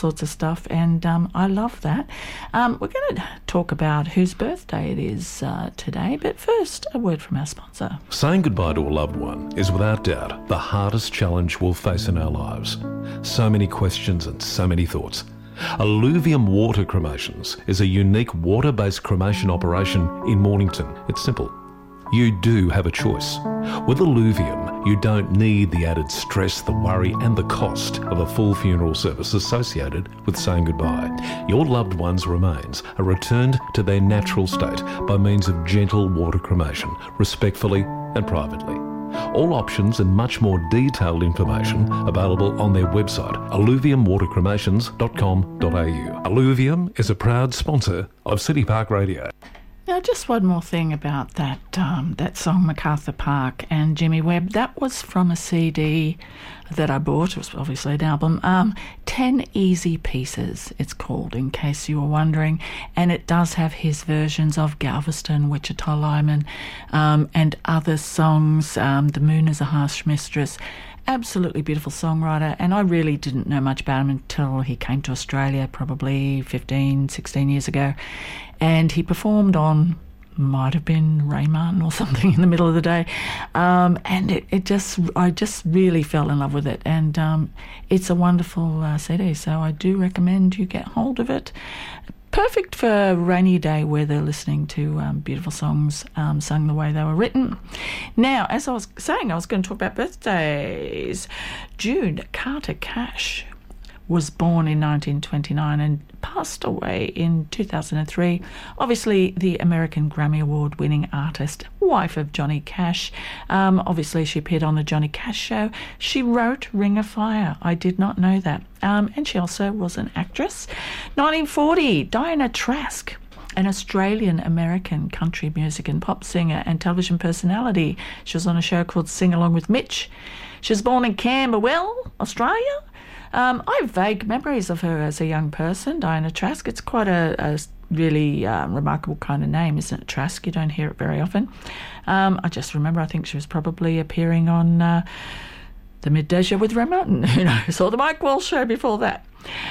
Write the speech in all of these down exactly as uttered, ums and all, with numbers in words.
sorts of stuff, and um, I love that. Um, we're going to talk about whose birthday it is uh, today, but first, a word from our sponsor. Saying goodbye to a loved one is without doubt the hardest challenge we'll face in our lives. So many questions and so many thoughts. Alluvium Water Cremations is a unique water-based cremation operation in Mornington. It's simple. You do have a choice. With Alluvium, you don't need the added stress, the worry and the cost of a full funeral service associated with saying goodbye. Your loved one's remains are returned to their natural state by means of gentle water cremation, respectfully and privately. All options and much more detailed information available on their website, alluvium water cremations dot com dot a u. Alluvium is a proud sponsor of City Park Radio. Now, just one more thing about that um, that song, MacArthur Park and Jimmy Webb. That was from a C D that I bought. It was obviously an album. Um, Ten Easy Pieces, it's called, in case you were wondering. And it does have his versions of Galveston, Wichita Lineman, um, and other songs. Um, The Moon is a Harsh Mistress. Absolutely beautiful songwriter, and I really didn't know much about him until he came to Australia probably fifteen, sixteen years ago, and he performed on, might have been Ray Martin or something in the middle of the day, um, and it, it just, I just really fell in love with it, and um, it's a wonderful uh, C D, so I do recommend you get hold of it. Perfect for rainy day weather, listening to um, beautiful songs um, sung the way they were written. Now, as I was saying, I was going to talk about birthdays. June Carter Cash was born in nineteen twenty-nine and passed away in two thousand three. Obviously, the American Grammy Award-winning artist, wife of Johnny Cash. Um, obviously, she appeared on the Johnny Cash Show. She wrote Ring of Fire. I did not know that. Um, and she also was an actress. nineteen forty, Diana Trask, an Australian-American country music and pop singer and television personality. She was on a show called Sing Along with Mitch. She was born in Camberwell, Australia. Um, I have vague memories of her as a young person, Diana Trask. It's quite a, a really uh, remarkable kind of name, isn't it, Trask? You don't hear it very often. Um, I just remember, I think she was probably appearing on uh, the Midday Show with Ray Martin, who knows, or the Mike Walsh Show before that.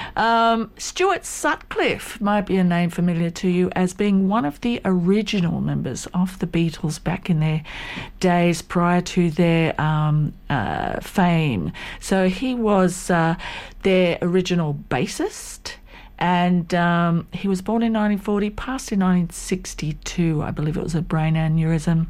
Um, Stuart Sutcliffe might be a name familiar to you as being one of the original members of the Beatles back in their days prior to their um, uh, fame. So he was uh, their original bassist, and um, he was born in nineteen forty, passed in nineteen sixty-two. I believe it was a brain aneurysm.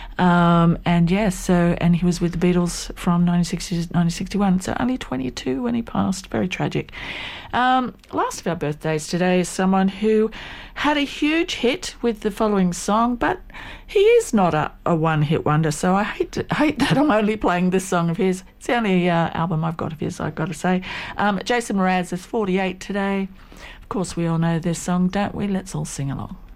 Um, and yes, so, and he was with the Beatles from nineteen sixty to nineteen sixty-one, so only twenty-two when he passed. Very tragic. Um, last of our birthdays today is someone who had a huge hit with the following song, but he is not a, a one-hit wonder, so I hate to, hate that I'm only playing this song of his. It's the only uh, album I've got of his, I've got to say. Um, Jason Mraz is forty-eight today. Of course, we all know this song, don't we? Let's all sing along.